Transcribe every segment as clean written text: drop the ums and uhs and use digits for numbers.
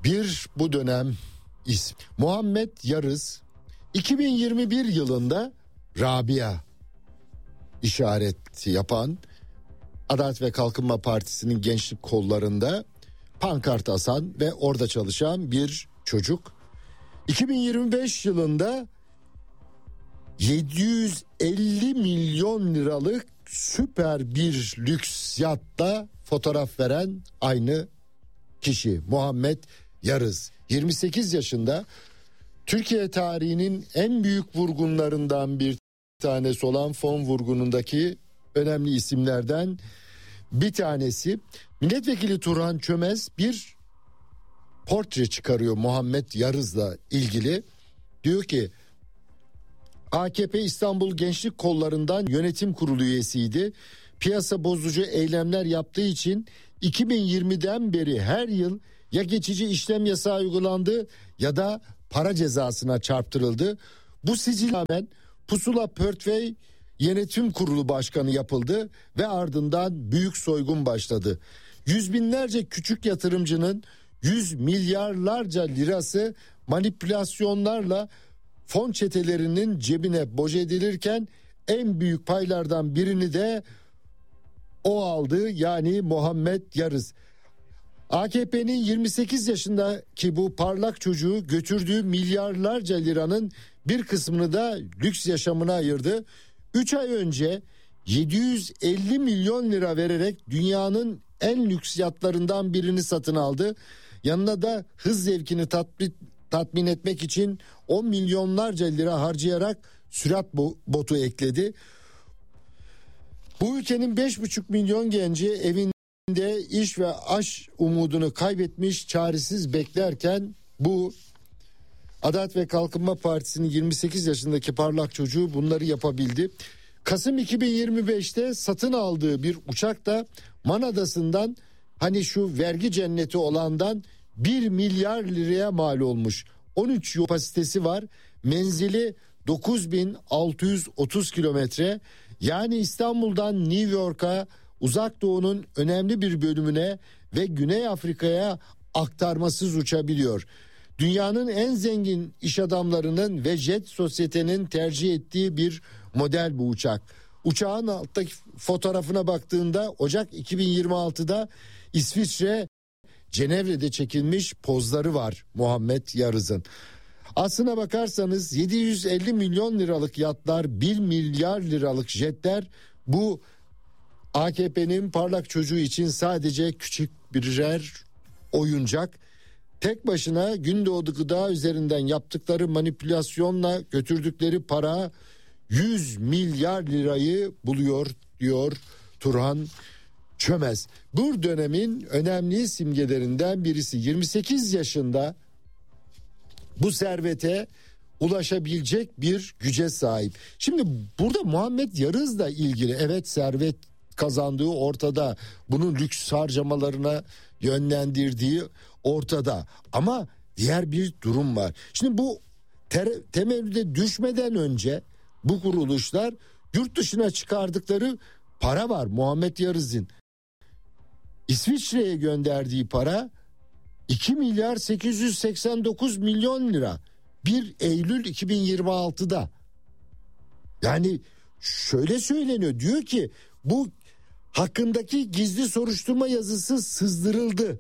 Bir bu dönem ismi Muhammed Yarız, 2021 yılında Rabia işareti yapan Adalet ve Kalkınma Partisi'nin gençlik kollarında pankart asan ve orada çalışan bir çocuk. 2025 yılında 750 milyon liralık süper bir lüks yatta fotoğraf veren aynı kişi Muhammed Yarız. 28 yaşında, Türkiye tarihinin en büyük vurgunlarından bir tanesi olan fon vurgunundaki önemli isimlerden bir tanesi. Milletvekili Turhan Çömez bir portre çıkarıyor Muhammed Yarız'la ilgili. Diyor ki AKP İstanbul Gençlik Kollarından yönetim kurulu üyesiydi. Piyasa bozucu eylemler yaptığı için 2020'den beri her yıl ya geçici işlem yasağı uygulandı ya da para cezasına çarptırıldı. Bu sicile rağmen Pusula Portföy Yönetim Kurulu Başkanı yapıldı ve ardından büyük soygun başladı. Yüz binlerce küçük yatırımcının 100 milyarlarca lirası manipülasyonlarla fon çetelerinin cebine boca edilirken en büyük paylardan birini de o aldı, yani Muhammed Yarız. AKP'nin 28 yaşındaki bu parlak çocuğu götürdüğü milyarlarca liranın bir kısmını da lüks yaşamına ayırdı. 3 ay önce 750 milyon lira vererek dünyanın en lüks yatlarından birini satın aldı. Yanına da hız zevkini tatmin etmek için 10 milyonlarca lira harcayarak sürat botu ekledi. Bu ülkenin 5,5 milyon genci evinde iş ve aş umudunu kaybetmiş, çaresiz beklerken bu Adalet ve Kalkınma Partisi'nin 28 yaşındaki parlak çocuğu bunları yapabildi. Kasım 2025'te satın aldığı bir uçak da Man Adası'ndan, hani şu vergi cenneti olandan 1 milyar liraya mal olmuş. 13 yol kapasitesi var. Menzili 9630 kilometre. Yani İstanbul'dan New York'a, Uzak Doğu'nun önemli bir bölümüne ve Güney Afrika'ya aktarmasız uçabiliyor. Dünyanın en zengin iş adamlarının ve jet sosyetenin tercih ettiği bir model bu uçak. Uçağın alttaki fotoğrafına baktığında Ocak 2026'da İsviçre Cenevre'de çekilmiş pozları var Muhammed Yarız'ın. Aslına bakarsanız 750 milyon liralık yatlar, 1 milyar liralık jetler bu AKP'nin parlak çocuğu için sadece küçük birer oyuncak. Tek başına Gündoğdu Gıda üzerinden yaptıkları manipülasyonla götürdükleri para 100 milyar lirayı buluyor diyor Turhan Çömez. Bu dönemin önemli simgelerinden birisi. 28 yaşında bu servete ulaşabilecek bir güce sahip. Şimdi burada Muhammed Yarız'la ilgili, evet, servet kazandığı ortada, bunun lüks harcamalarına yönlendirdiği ortada, ama diğer bir durum var. Şimdi bu temerrüde düşmeden önce bu kuruluşlar yurt dışına çıkardıkları para var. Muhammed Yarız'ın İsviçre'ye gönderdiği para 2 milyar 889 milyon lira 1 Eylül 2026'da. Yani şöyle söyleniyor, diyor ki bu hakkındaki gizli soruşturma yazısı sızdırıldı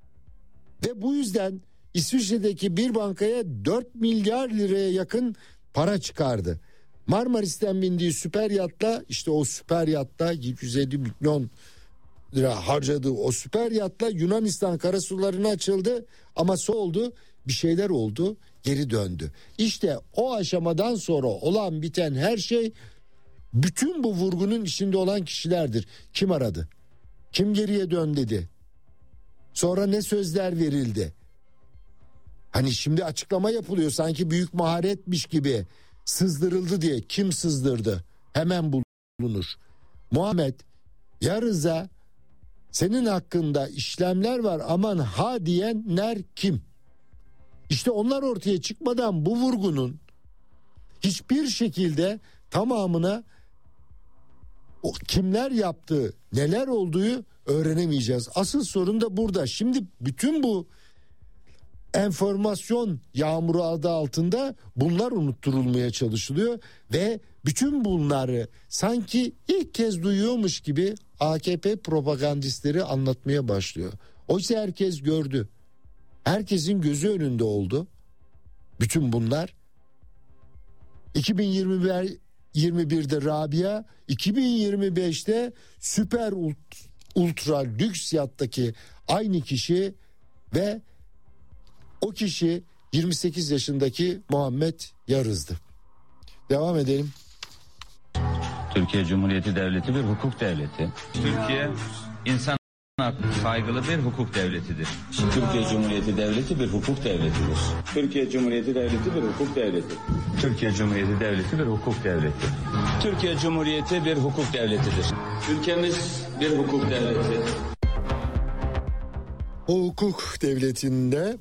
ve bu yüzden İsviçre'deki bir bankaya 4 milyar liraya yakın para çıkardı. Marmaris'ten bindiği süper yatla, işte o süper yatta 750 milyon lira harcadığı o süper yatla Yunanistan karasularına açıldı, ama oldu, bir şeyler oldu, geri döndü. İşte o aşamadan sonra olan biten her şey bütün bu vurgunun içinde olan kişilerdir. Kim aradı? Kim geriye dön dedi? Sonra ne sözler verildi? Hani şimdi açıklama yapılıyor sanki büyük maharetmiş gibi, sızdırıldı diye. Kim sızdırdı? Hemen bulunur. Muhammed Yarız'a senin hakkında işlemler var aman ha diyenler kim? İşte onlar ortaya çıkmadan bu vurgunun hiçbir şekilde tamamına o kimler yaptığı, neler olduğu öğrenemeyeceğiz. Asıl sorun da burada. Şimdi bütün bu enformasyon yağmuru adı altında bunlar unutturulmaya çalışılıyor ve bütün bunları sanki ilk kez duyuyormuş gibi AKP propagandistleri anlatmaya başlıyor. Oysa herkes gördü. Herkesin gözü önünde oldu. Bütün bunlar 2021'de Rabia, 2025'te süper ultra lüks yattaki aynı kişi ve o kişi 28 yaşındaki Muhammed Yarız'dı. Devam edelim. Türkiye Cumhuriyeti Devleti bir hukuk devleti. Türkiye insan hakları saygılı bir hukuk devletidir. Türkiye Cumhuriyeti Devleti bir hukuk devletidir. Türkiye Cumhuriyeti Devleti bir hukuk devleti. Türkiye Cumhuriyeti Devleti bir hukuk devleti. Türkiye Cumhuriyeti bir hukuk devletidir. Ülkemiz bir hukuk devleti. O hukuk devletinde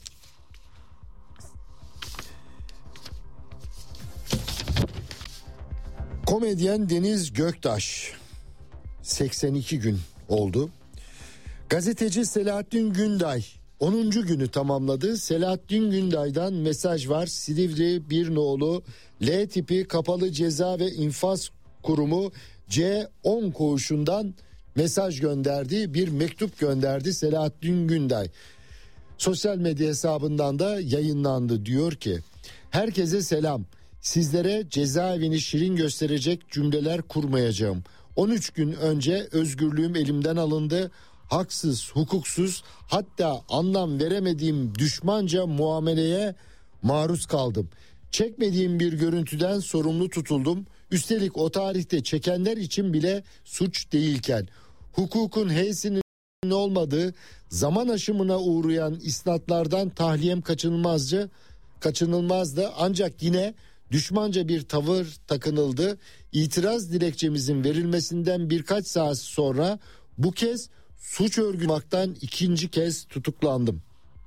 komedyen Deniz Göktaş 82 gün oldu. Gazeteci Selahattin Günday 10. günü tamamladı. Selahattin Günday'dan mesaj var. Silivri Bir Nolu L tipi kapalı ceza ve infaz kurumu C10 koğuşundan mesaj gönderdi. Bir mektup gönderdi Selahattin Günday. Sosyal medya hesabından da yayınlandı. Diyor ki: herkese selam. Sizlere cezaevini şirin gösterecek cümleler kurmayacağım. 13 gün önce özgürlüğüm elimden alındı. Haksız, hukuksuz, hatta anlam veremediğim düşmanca muameleye maruz kaldım. Çekmediğim bir görüntüden sorumlu tutuldum. Üstelik o tarihte çekenler için bile suç değilken, hukukun heysinin olmadığı, zaman aşımına uğrayan isnatlardan tahliyem kaçınılmazdı. Ancak yine düşmanca bir tavır takınıldı. İtiraz dilekçemizin verilmesinden birkaç saat sonra bu kez suç örgütünden ikinci kez tutuklandım.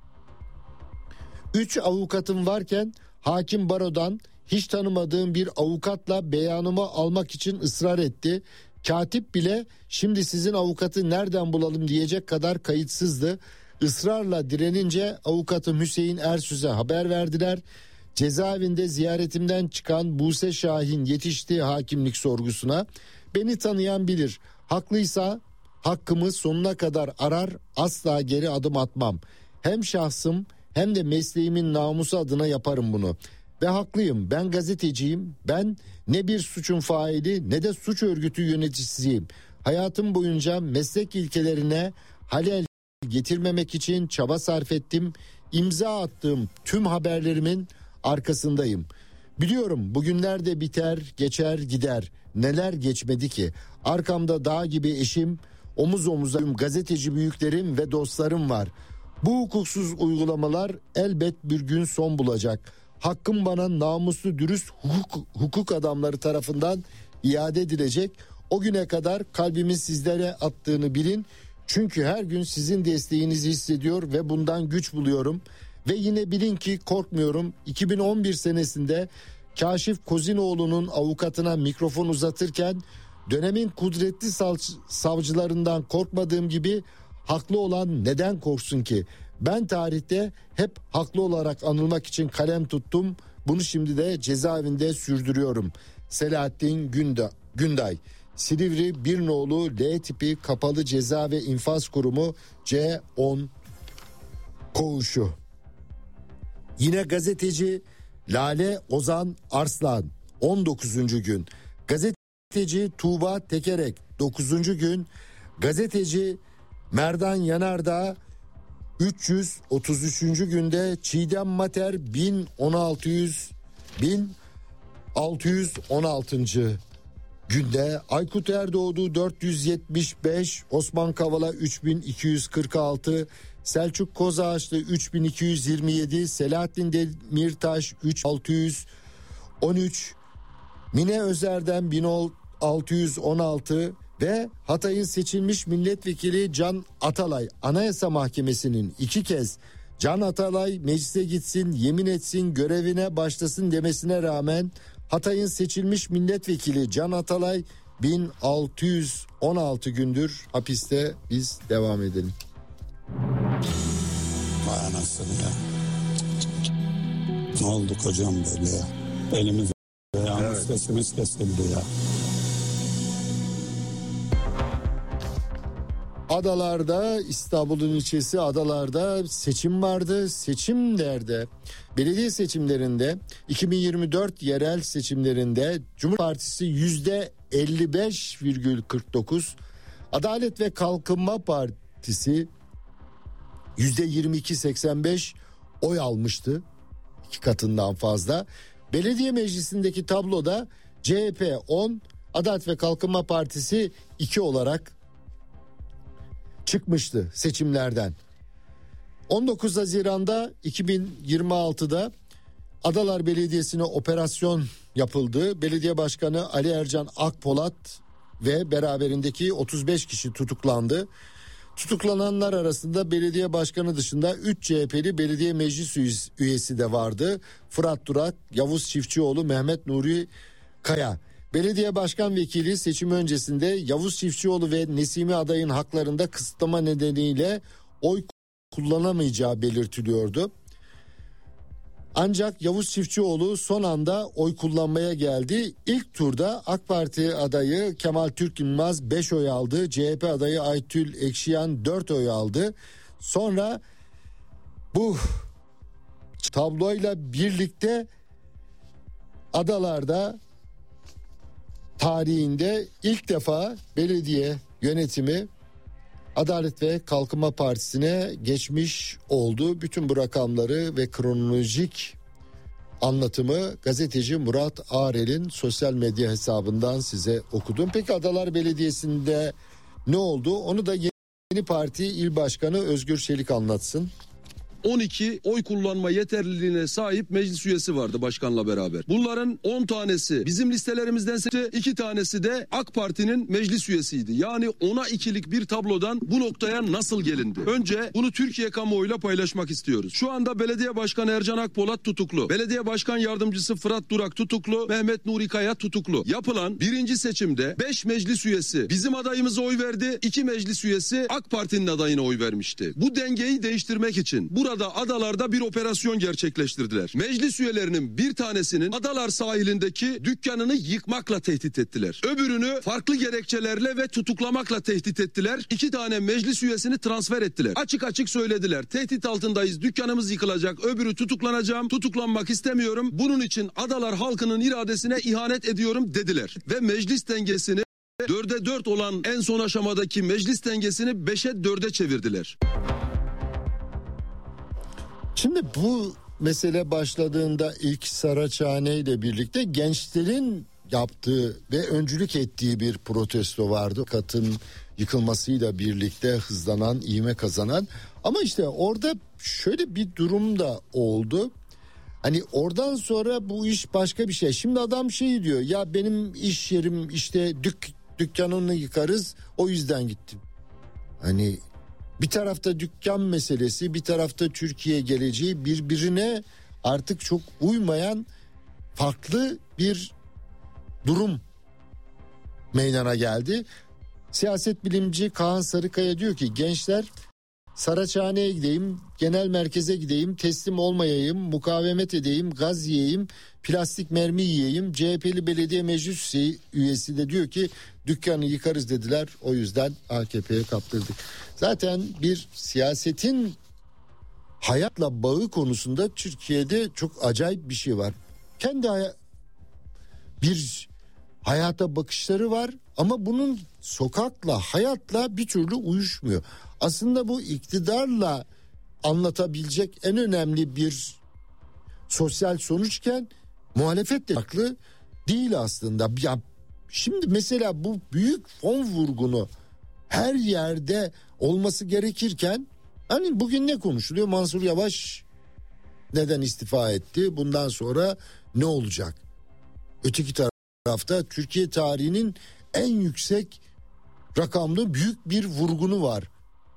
3 avukatım varken hakim barodan hiç tanımadığım bir avukatla beyanımı almak için ısrar etti. Katip bile şimdi sizin avukatı nereden bulalım diyecek kadar kayıtsızdı. Israrla direnince avukatım Hüseyin Ersüz'e haber verdiler. Cezaevinde ziyaretimden çıkan Buse Şahin yetişti hakimlik sorgusuna. Beni tanıyan bilir. Haklıysa hakkımı sonuna kadar arar, asla geri adım atmam. Hem şahsım hem de mesleğimin namusu adına yaparım bunu. Ve haklıyım, ben gazeteciyim. Ben ne bir suçun faili ne de suç örgütü yöneticisiyim. Hayatım boyunca meslek ilkelerine halel getirmemek için çaba sarf ettim. İmza attığım tüm haberlerimin arkasındayım. Biliyorum bugünler de biter, geçer, gider. Neler geçmedi ki? Arkamda dağ gibi eşim, omuz omuza gazeteci büyüklerim ve dostlarım var. Bu hukuksuz uygulamalar elbet bir gün son bulacak. Hakkım bana namuslu, dürüst hukuk adamları tarafından iade edilecek. O güne kadar kalbimin sizlere attığını bilin. Çünkü her gün sizin desteğinizi hissediyor ve bundan güç buluyorum. Ve yine bilin ki korkmuyorum. 2011 senesinde Kaşif Kozinoğlu'nun avukatına mikrofon uzatırken dönemin kudretli savcılarından korkmadığım gibi haklı olan neden korksun ki? Ben tarihte hep haklı olarak anılmak için kalem tuttum. Bunu şimdi de cezaevinde sürdürüyorum. Selahattin Günday, Silivri Bir Nolu L tipi kapalı ceza ve infaz kurumu C10 koğuşu. Yine gazeteci Lale Ozan Arslan 19. gün. Gazeteci Tuğba Tekerek 9. gün. Gazeteci Merdan Yanardağ 333. günde. Çiğdem Mater 1616. günde. Aykut Erdoğdu 475, Osman Kavala 3246, Selçuk Kozağaçlı 3227, Selahattin Demirtaş 3613, Mine Özer'den 1616 ve Hatay'ın seçilmiş milletvekili Can Atalay Anayasa Mahkemesi'nin 2 kez Can Atalay meclise gitsin, yemin etsin, görevine başlasın demesine rağmen Hatay'ın seçilmiş milletvekili Can Atalay 1616 gündür hapiste. Biz devam edelim. Vay anasını ya. Ne olduk hocam böyle ya? Elimiz ayağımız sesimiz kesildi ya. Adalarda, İstanbul'un ilçesi Adalar'da seçim vardı. Seçimlerde, belediye seçimlerinde 2024 yerel seçimlerinde Cumhuriyet Partisi %55,49, Adalet ve Kalkınma Partisi %22,85 oy almıştı. 2 katından fazla. Belediye meclisindeki tabloda CHP 10, Adalet ve Kalkınma Partisi 2 olarak çıkmıştı seçimlerden. 19 Haziran'da 2026'da Adalar Belediyesi'ne operasyon yapıldı. Belediye Başkanı Ali Ercan Akpolat ve beraberindeki 35 kişi tutuklandı. Tutuklananlar arasında belediye başkanı dışında 3 CHP'li belediye meclis üyesi de vardı. Fırat Durak, Yavuz Çiftçioğlu, Mehmet Nuri Kaya. Belediye başkan vekili seçim öncesinde Yavuz Çiftçioğlu ve Nesimi adayın haklarında kısıtlama nedeniyle oy kullanamayacağı belirtiliyordu. Ancak Yavuz Çiftçioğlu son anda oy kullanmaya geldi. İlk turda AK Parti adayı Kemal Türk Yılmaz 5 oy aldı. CHP adayı Aytül Ekşiyan 4 oy aldı. Sonra bu tabloyla birlikte Adalar'da tarihinde ilk defa belediye yönetimi Adalet ve Kalkınma Partisi'ne geçmiş oldu. Bütün bu rakamları ve kronolojik anlatımı gazeteci Murat Ağrel'in sosyal medya hesabından size okudum. Peki Adalar Belediyesi'nde ne oldu? Onu da Yeni Parti İl Başkanı Özgür Çelik anlatsın. 12 oy kullanma yeterliliğine sahip meclis üyesi vardı başkanla beraber. Bunların 10 tanesi bizim listelerimizden seçildi, 2 tanesi de AK Parti'nin meclis üyesiydi. Yani 10'a 2'lik bir tablodan bu noktaya nasıl gelindi? Önce bunu Türkiye kamuoyuyla paylaşmak istiyoruz. Şu anda Belediye Başkanı Ercan Akpolat tutuklu. Belediye Başkan Yardımcısı Fırat Durak tutuklu. Mehmet Nuri Kaya tutuklu. Yapılan birinci seçimde 5 meclis üyesi bizim adayımıza oy verdi. 2 meclis üyesi AK Parti'nin adayına oy vermişti. Bu dengeyi değiştirmek için burada Adalar'da bir operasyon gerçekleştirdiler. Meclis üyelerinin bir tanesinin Adalar sahilindeki dükkanını yıkmakla tehdit ettiler. Öbürünü farklı gerekçelerle ve tutuklamakla tehdit ettiler. 2 tane meclis üyesini transfer ettiler. Açık açık söylediler. Tehdit altındayız. Dükkanımız yıkılacak. Öbürü tutuklanacağım. Tutuklanmak istemiyorum. Bunun için Adalar halkının iradesine ihanet ediyorum dediler. Ve meclis dengesini 4'e 4 olan en son aşamadaki meclis dengesini 5'e 4'e çevirdiler. Şimdi bu mesele başladığında ilk Saraçhane ile birlikte gençlerin yaptığı ve öncülük ettiği bir protesto vardı. Katın yıkılmasıyla birlikte hızlanan, ivme kazanan. Ama işte orada şöyle bir durum da oldu. Hani oradan sonra bu iş başka bir şey. Şimdi adam şey diyor, ya benim iş yerim işte dükkanını yıkarız, o yüzden gittim. Hani bir tarafta dükkan meselesi, bir tarafta Türkiye geleceği, birbirine artık çok uymayan farklı bir durum meydana geldi. Siyaset bilimci Kaan Sarıkaya diyor ki gençler Saraçhane'ye gideyim, genel merkeze gideyim, teslim olmayayım, mukavemet edeyim, gaz yiyeyim, plastik mermi yiyeyim. CHP'li belediye meclis üyesi de diyor ki dükkanı yıkarız dediler, o yüzden AKP'ye kaptırdık. Zaten bir siyasetin hayatla bağı konusunda Türkiye'de çok acayip bir şey var. Kendi bir hayata bakışları var ama bunun sokakla, hayatla bir türlü uyuşmuyor. Aslında bu iktidarla anlatabilecek en önemli bir sosyal sonuçken muhalefet de haklı değil aslında. Ya şimdi mesela bu büyük fon vurgunu her yerde olması gerekirken hani bugün ne konuşuluyor? Mansur Yavaş neden istifa etti? Bundan sonra ne olacak? Öteki tarafta Türkiye tarihinin en yüksek rakamlı büyük bir vurgunu var.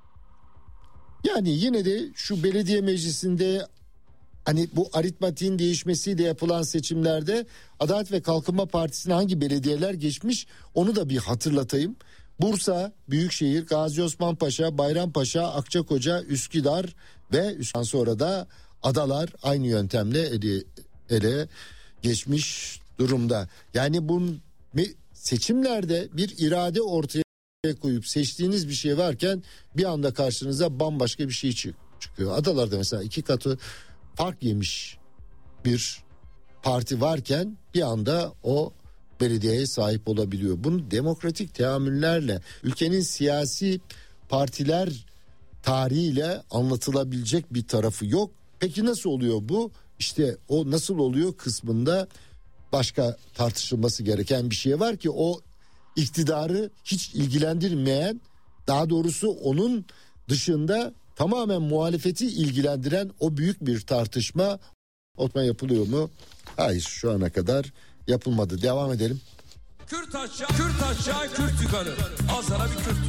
Yani yine de şu belediye meclisinde hani bu aritmatiğin değişmesiyle yapılan seçimlerde Adalet ve Kalkınma Partisi'ne hangi belediyeler geçmiş onu da bir hatırlatayım. Bursa, Büyükşehir, Gazi Osman Paşa, Bayrampaşa, Akçakoca, Üsküdar ve sonra da adalar aynı yöntemle ele geçmiş durumda. Yani bu seçimlerde bir irade ortaya koyup seçtiğiniz bir şey varken bir anda karşınıza bambaşka bir şey çıkıyor. Adalarda mesela 2 katı fark yemiş bir parti varken bir anda o belediyeye sahip olabiliyor. Bunu demokratik teamüllerle, ülkenin siyasi partiler tarihiyle anlatılabilecek bir tarafı yok. Peki nasıl oluyor bu? İşte o nasıl oluyor kısmında başka tartışılması gereken bir şey var ki o iktidarı hiç ilgilendirmeyen, daha doğrusu onun dışında tamamen muhalefeti ilgilendiren o büyük bir tartışma yapılıyor mu? Hayır, şu ana kadar yapılmadı. Devam edelim. Kürt aşağı, Kürt yukarı. Al sana bir Kürt.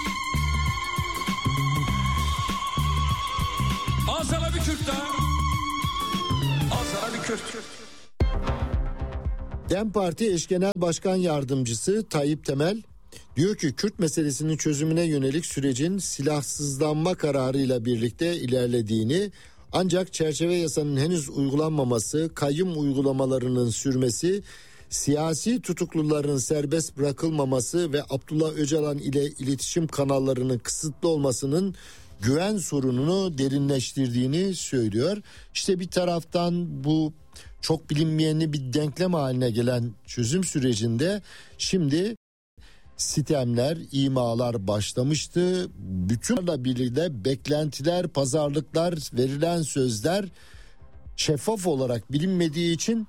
Al sana bir Kürt daha. Al sana bir Kürt. DEM Parti Eş Genel Başkan Yardımcısı Tayyip Temel diyor ki Kürt meselesinin çözümüne yönelik sürecin silahsızlanma kararıyla birlikte ilerlediğini, ancak çerçeve yasanın henüz uygulanmaması, kayyum uygulamalarının sürmesi, siyasi tutukluların serbest bırakılmaması ve Abdullah Öcalan ile iletişim kanallarının kısıtlı olmasının güven sorununu derinleştirdiğini söylüyor. İşte bir taraftan bu çok bilinmeyenli bir denklem haline gelen çözüm sürecinde şimdi sitemler, imalar başlamıştı. Bütünle birlikte beklentiler, pazarlıklar, verilen sözler şeffaf olarak bilinmediği için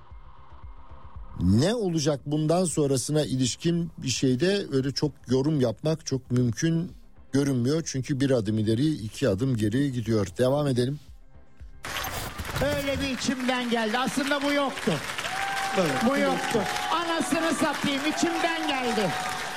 ne olacak bundan sonrasına ilişkin bir şeyde öyle çok yorum yapmak çok mümkün görünmüyor. Çünkü bir adım ileri, 2 adım geri gidiyor. Devam edelim. Öyle bir içimden geldi. Aslında bu yoktu. Evet, bu yoktu. Anasını satayım, içimden geldi.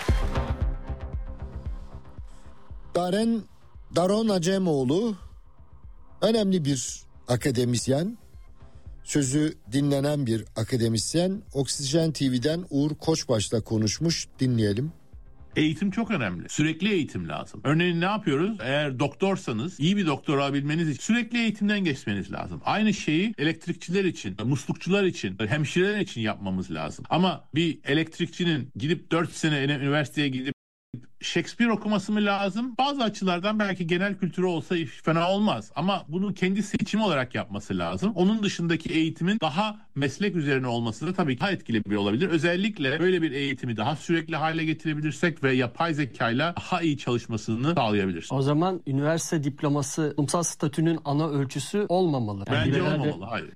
Daron Acemoğlu önemli bir akademisyen, sözü dinlenen bir akademisyen. Oksijen TV'den Uğur Koçbaş'la konuşmuş, dinleyelim. Eğitim çok önemli. Sürekli eğitim lazım. Örneğin ne yapıyoruz? Eğer doktorsanız iyi bir doktor olabilmeniz için sürekli eğitimden geçmeniz lazım. Aynı şeyi elektrikçiler için, muslukçular için, hemşireler için yapmamız lazım. Ama bir elektrikçinin gidip 4 sene üniversiteye gidip Shakespeare okuması mı lazım? Bazı açılardan belki genel kültürü olsa fena olmaz. Ama bunu kendi seçimi olarak yapması lazım. Onun dışındaki eğitimin daha meslek üzerine olması da tabii ki daha etkili bir olabilir. Özellikle böyle bir eğitimi daha sürekli hale getirebilirsek ve yapay zekayla daha iyi çalışmasını sağlayabiliriz. O zaman üniversite diploması toplumsal statünün ana ölçüsü olmamalı. Bence yani olmamalı, hayır.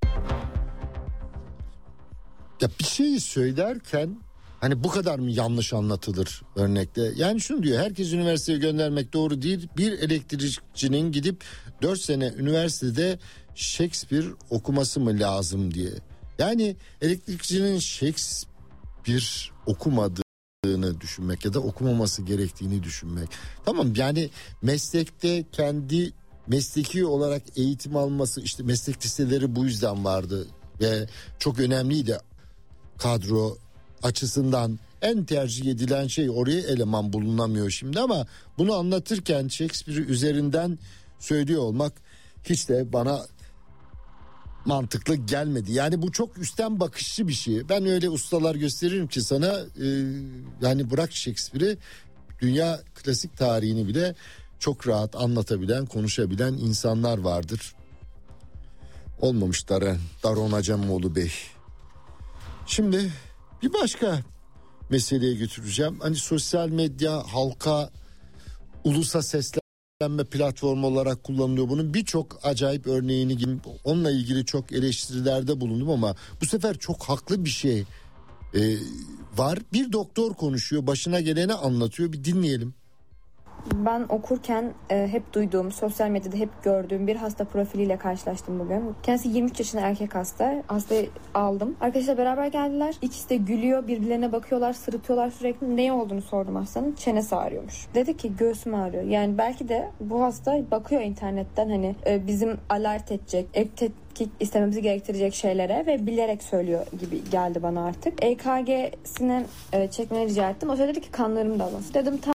Ya bir şeyi söylerken hani bu kadar mı yanlış anlatılır örnekte? Yani şunu diyor, herkes üniversiteye göndermek doğru değil. Bir elektrikçinin gidip 4 sene üniversitede Shakespeare okuması mı lazım diye. Yani elektrikçinin Shakespeare okumadığını düşünmek ya da okumaması gerektiğini düşünmek. Tamam, yani meslekte kendi mesleki olarak eğitim alması, işte meslek liseleri bu yüzden vardı ve çok önemliydi kadro açısından. En tercih edilen şey, oraya eleman bulunamıyor şimdi, ama bunu anlatırken Shakespeare üzerinden söylüyor olmak hiç de bana mantıklı gelmedi. Yani bu çok üstten bakışlı bir şey. Ben öyle ustalar gösteririm ki sana, yani bırak Shakespeare'i, dünya klasik tarihini bile çok rahat anlatabilen, konuşabilen insanlar vardır. Olmamış Daron Acemoğlu Bey. Şimdi bir başka meseleye götüreceğim. Hani sosyal medya halka, ulusa seslenme platformu olarak kullanılıyor. Bunun birçok acayip örneğini, onunla ilgili çok eleştirilerde bulundum ama bu sefer çok haklı bir şey var. Bir doktor konuşuyor, başına geleni anlatıyor. Bir dinleyelim. Ben okurken hep duyduğum, sosyal medyada hep gördüğüm bir hasta profiliyle karşılaştım bugün. Kendisi 23 yaşında erkek hasta. Hastayı aldım. Arkadaşlar beraber geldiler. İkisi de gülüyor, birbirlerine bakıyorlar, sırıtıyorlar sürekli. Neye olduğunu sordum hastanın. Çenesi ağrıyormuş. Dedi ki göğsüm ağrıyor. Yani belki de bu hasta bakıyor internetten, hani bizim alert edecek, tetkik istememizi gerektirecek şeylere ve bilerek söylüyor gibi geldi bana artık. EKG'sini çekmeni rica ettim. O söyledi ki kanlarımı da alın. Dedim tamam,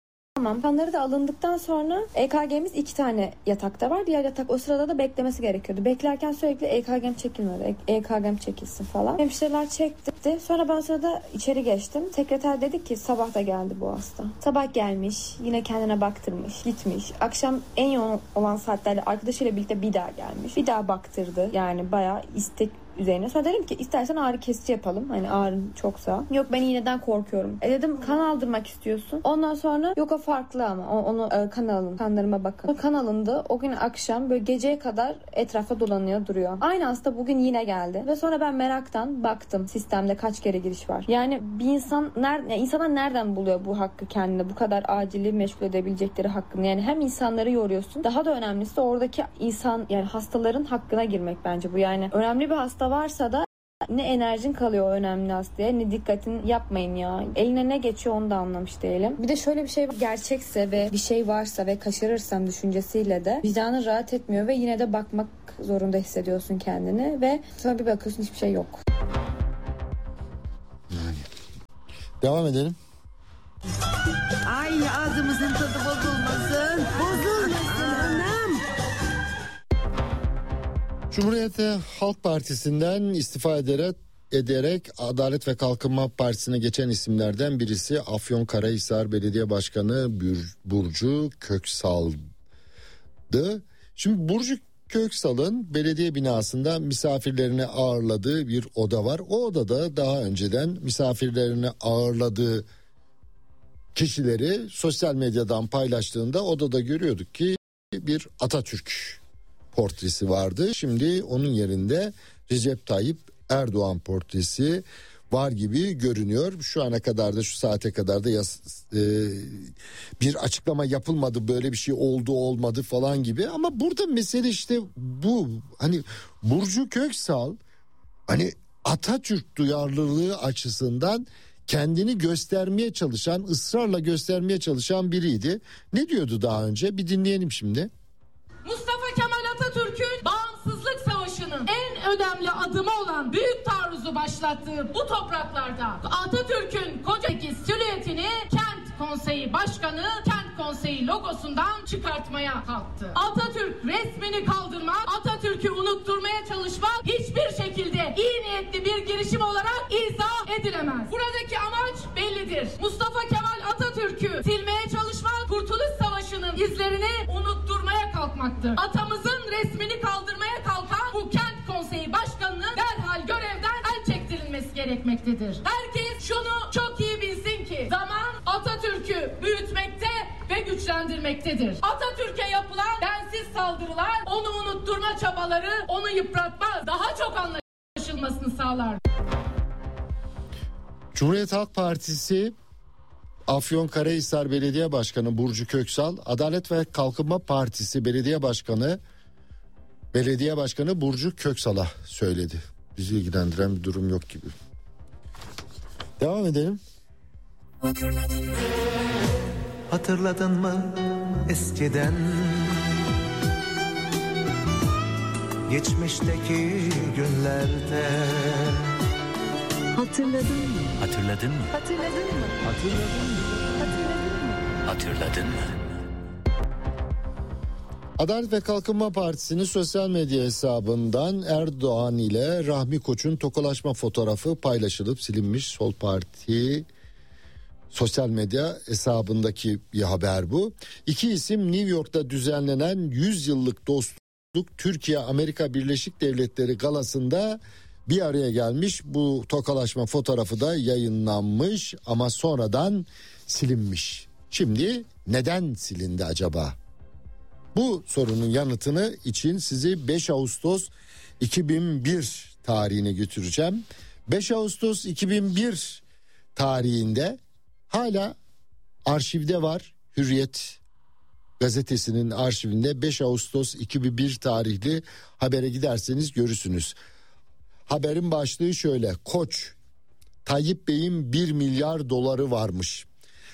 Tamam. Kanları da alındıktan sonra EKG'miz 2 tane yatakta var. Diğer yatak o sırada da beklemesi gerekiyordu. Beklerken sürekli EKG'm çekilmedi. EKG'm çekilsin falan. Hemşireler çekti. Sonra ben sırada içeri geçtim. Sekreter dedi ki sabah da geldi bu hasta. Sabah gelmiş. Yine kendine baktırmış. Gitmiş. Akşam en yoğun olan saatlerde arkadaşıyla birlikte bir daha gelmiş. Bir daha baktırdı. Yani bayağı istek üzerine. Sonra dedim ki istersen ağrı kesici yapalım. Hani ağrın çoksa. Yok ben iğneden korkuyorum. Dedim kan aldırmak istiyorsun. Ondan sonra yok o farklı ama onu kan alın. Kanlarıma bakın. Kan alındı. O gün akşam böyle geceye kadar etrafta dolanıyor duruyor. Aynı hasta bugün yine geldi. Ve sonra ben meraktan baktım sistemde kaç kere giriş var. Yani bir insan insanlar nereden buluyor bu hakkı kendine? Bu kadar acili meşgul edebilecekleri hakkını. Yani hem insanları yoruyorsun. Daha da önemlisi oradaki insan yani hastaların hakkına girmek bence bu. Yani önemli bir hasta varsa da ne enerjin kalıyor o önemli hastaya ne dikkatin yapmayın ya. Eline ne geçiyor onu da anlamış değilim. Bir de şöyle bir şey var. Gerçekse ve bir şey varsa ve kaçırırsam düşüncesiyle de vicdanın rahat etmiyor ve yine de bakmak zorunda hissediyorsun kendini ve sonra bir bakıyorsun hiçbir şey yok. Devam edelim. Ay ağzımızın tadı bozulmasın. Bozulmasın anam. Cumhuriyet Halk Partisi'nden istifa ederek Adalet ve Kalkınma Partisi'ne geçen isimlerden birisi Afyonkarahisar Belediye Başkanı Burcu Köksal'dı. Şimdi Burcu Köksal'ın belediye binasında misafirlerini ağırladığı bir oda var. O odada daha önceden misafirlerini ağırladığı kişileri sosyal medyadan paylaştığında odada görüyorduk ki bir Atatürk portresi vardı. Şimdi onun yerinde Recep Tayyip Erdoğan portresi var gibi görünüyor. Şu ana kadar da şu saate kadar da bir açıklama yapılmadı, böyle bir şey oldu olmadı falan gibi. Ama burada mesele işte bu. Hani Burcu Köksal hani Atatürk duyarlılığı açısından kendini göstermeye çalışan, ısrarla göstermeye çalışan biriydi. Ne diyordu daha önce? Bir dinleyelim şimdi. Mustafa Kemal Atatürk'ün bağımsızlık savaşının en önemli adımı olan büyük taarruzu başlattığı bu topraklarda Atatürk'ün kocadaki silüetini Kent Konseyi Başkanı Kent Konseyi logosundan çıkartmaya kalktı. Atatürk resmini kaldırmak, Atatürk'ü unutturmaya çalışmak hiçbir şekilde iyi niyetli bir girişim olarak izah edilemez. Buradaki amaç bellidir. Mustafa Kemal Atatürk'ü silmeye çalışmak, Kurtuluş Savaşı'nın izlerini unutturmaya kalkmaktır. Atamızın resmini kaldırmaya kalkan bu Kent Konseyi Başkanı'nın derhal görevden el çektirilmesi gerekmektedir. Herkes şunu çok iyi bilsin ki zaman Atatürk'ü büyütmekte ve güçlendirmektedir. Atatürk'e yapılan densiz saldırılar, onu unutturma çabaları onu yıpratmaz, daha çok anlaşılmasını sağlar. Cumhuriyet Halk Partisi Afyonkarahisar Belediye Başkanı Burcu Köksal, Adalet ve Kalkınma Partisi Belediye Başkanı Burcu Köksal'a söyledi. Bizi ilgilendiren bir durum yok gibi. Devam edelim. Hatırladın mı eskiden geçmişteki günlerde? Hatırladın mı? Hatırladın mı? Hatırladın mı? Hatırladın mı? Hatırladın mı? Adalet ve Kalkınma Partisi'nin sosyal medya hesabından Erdoğan ile Rahmi Koç'un tokalaşma fotoğrafı paylaşılıp silinmiş. Sol Parti sosyal medya hesabındaki bir haber bu. İki isim New York'ta düzenlenen 100 yıllık dostluk Türkiye-Amerika Birleşik Devletleri galasında bir araya gelmiş. Bu tokalaşma fotoğrafı da yayınlanmış ama sonradan silinmiş. Şimdi neden silindi acaba? Bu sorunun yanıtını için sizi 5 Ağustos 2001 tarihine götüreceğim. 5 Ağustos 2001 tarihinde hala arşivde var. Hürriyet gazetesinin arşivinde 5 Ağustos 2001 tarihli habere giderseniz görürsünüz. Haberin başlığı şöyle: Koç, Tayyip Bey'in 1 milyar doları varmış.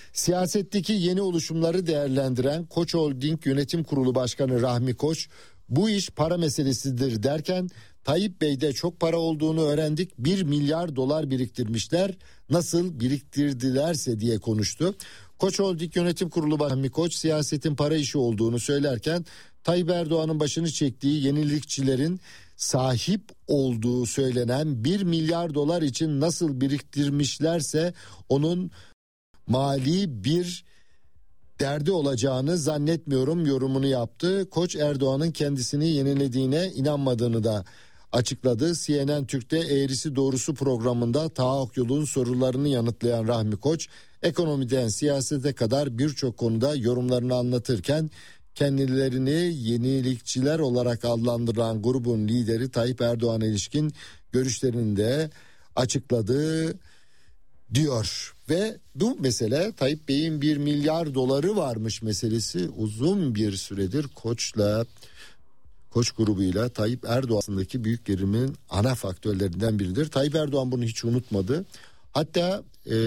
Siyasetteki yeni oluşumları değerlendiren Koç Holding Yönetim Kurulu Başkanı Rahmi Koç Bu iş para meselesidir derken Tayyip Bey'de çok para olduğunu öğrendik. 1 milyar dolar biriktirmişler. Nasıl biriktirdilerse diye konuştu. Koç Holding Yönetim Kurulu Başkanı Koç siyasetin para işi olduğunu söylerken Tayyip Erdoğan'ın başını çektiği yenilikçilerin sahip olduğu söylenen 1 milyar dolar için nasıl biriktirmişlerse onun mali bir derdi olacağını zannetmiyorum yorumunu yaptı. Koç Erdoğan'ın kendisini yenilediğine inanmadığını da açıkladı. CNN Türk'te Eğrisi Doğrusu programında Taha Akyol'un sorularını yanıtlayan Rahmi Koç, ekonomiden siyasete kadar birçok konuda yorumlarını anlatırken kendilerini yenilikçiler olarak adlandıran grubun lideri Tayyip Erdoğan'a ilişkin görüşlerini de açıkladı diyor. Ve bu mesele Tayyip Bey'in 1 milyar doları varmış meselesi uzun bir süredir Koç grubuyla Tayyip Erdoğan'daki büyük gerilimin ana faktörlerinden biridir. Tayyip Erdoğan bunu hiç unutmadı. Hatta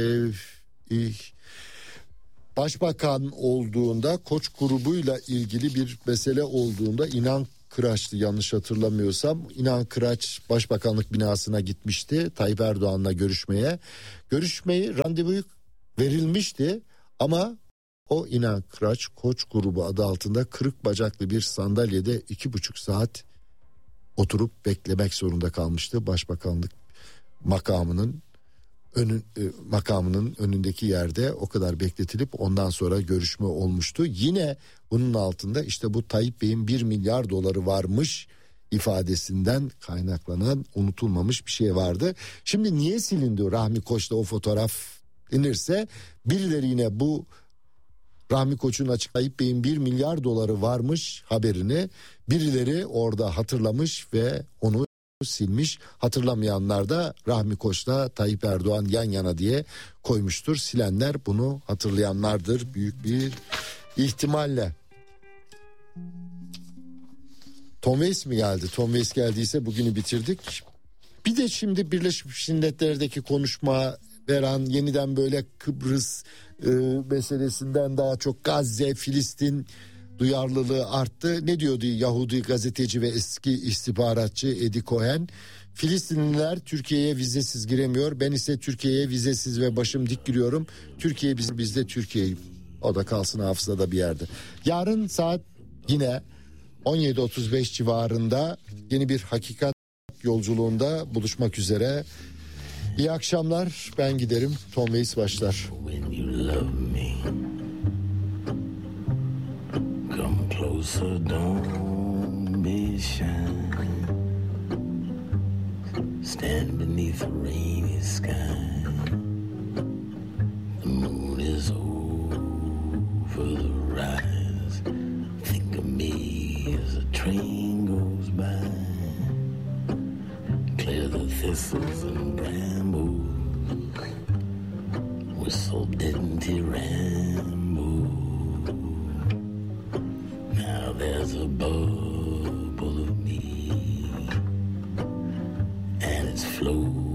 başbakan olduğunda Koç grubuyla ilgili bir mesele olduğunda İnan Kıraç'tı yanlış hatırlamıyorsam. İnan Kıraç başbakanlık binasına gitmişti Tayyip Erdoğan'la görüşmeye. Randevu verilmişti ama o İnan Kıraç Koç grubu adı altında kırık bacaklı bir sandalyede 2,5 saat oturup beklemek zorunda kalmıştı. Başbakanlık makamının önündeki yerde o kadar bekletilip ondan sonra görüşme olmuştu. Yine bunun altında işte bu Tayyip Bey'in 1 milyar doları varmış ifadesinden kaynaklanan unutulmamış bir şey vardı. Şimdi niye silindi Rahmi Koç'ta o fotoğraf denirse birileri yine bu Rahmi Koç'un açıklayıp Bey'in 1 milyar doları varmış haberini birileri orada hatırlamış ve onu silmiş. Hatırlamayanlar da Rahmi Koç'la Tayyip Erdoğan yan yana diye koymuştur. Silenler bunu hatırlayanlardır büyük bir ihtimalle. Tom Waits mi geldi? Tom Waits geldiyse bugünü bitirdik. Bir de şimdi Birleşmiş Milletler'deki konuşma veren yeniden böyle Kıbrıs meselesinden daha çok Gazze, Filistin duyarlılığı arttı. Ne diyordu Yahudi gazeteci ve eski istihbaratçı Eddie Cohen? Filistinliler Türkiye'ye vizesiz giremiyor. Ben ise Türkiye'ye vizesiz ve başım dik giriyorum. Türkiye biz de Türkiye'yi. O da kalsın hafızada bir yerde. Yarın saat yine 17.35 civarında yeni bir hakikat yolculuğunda buluşmak üzere. İyi akşamlar. Ben giderim. Tom Waits başlar. Come closer, don't be shy. Stand beneath a rainy sky. The moon is over the rise. Think of me as a train goes by. Clear the thistles and brambles. Whistle didn't ramble. Now there's a bubble of me, and it's flowing.